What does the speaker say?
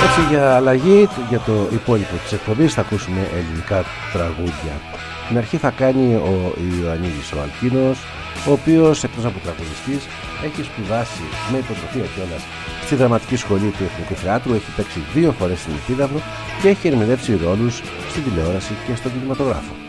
Έτσι, για αλλαγή για το υπόλοιπο της εκπομπής θα ακούσουμε ελληνικά τραγούδια. Την αρχή θα κάνει ο Ιωαννίδης ο Αλκίνος, ο οποίος εκτός από τραγουδιστής έχει σπουδάσει με υποτροφία κιόλας στη δραματική σχολή του Εθνικού Θεάτρου, έχει παίξει 2 φορές στην Επίδαυρο και έχει ερμηνεύσει ρόλους στην τηλεόραση και στον κινηματογράφο.